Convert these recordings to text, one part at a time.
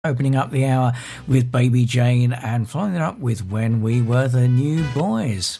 Opening up the hour with Baby Jane and following it up with When We Were the New Boys.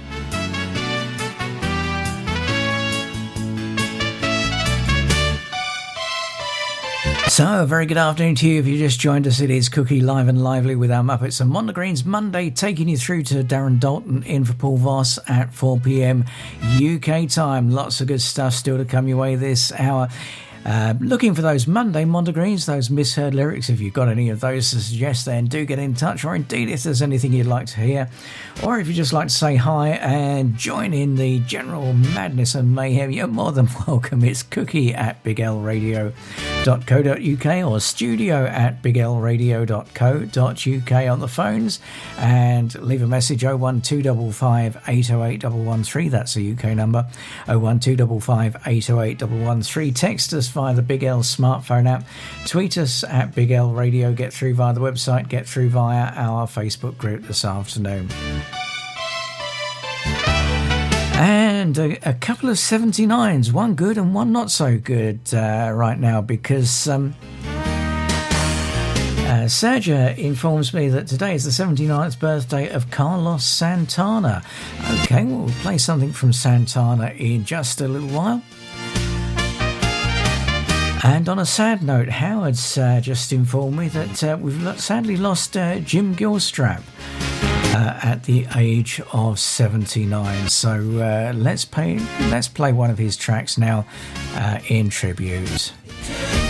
So, a very good afternoon to you. If you just joined us, it is Cookie live and lively with our Muppets and Mondegreen's Monday, taking you through to Darren Dalton in for Paul Voss at 4 p.m. UK time. Lots of good stuff still to come your way this hour. Looking for those Monday Mondegreens, those misheard lyrics. If you've got any of those to suggest, then do get in touch, or indeed if there's anything you'd like to hear, or if you just like to say hi and join in the general madness and mayhem, you're more than welcome. It's cookie at biglradio.co.uk or studio at biglradio.co.uk on the phones, and leave a message 01255 808 113. That's a UK number, 01255 808 113. Text us via the Big L smartphone app, tweet us at Big L Radio, get through via the website, get through via our Facebook group this afternoon. And a couple of 79s, one good and one not so good right now, because Sergio informs me that today is the 79th birthday of Carlos Santana. Okay, well, we'll play something from Santana in just a little while. And on a sad note, Howard's just informed me that we've sadly lost Jim Gilstrap at the age of 79. So let's play one of his tracks now in tribute.